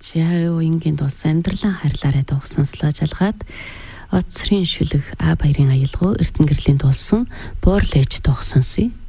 Жаа ингийн дулс амьдралаа хайрлаарай дууг сонслоо жалгаад Оцрын шүлэг А баярын аялгау Эрдэнэ гэрлийн дулсан Буурлээж дууг сонсъё.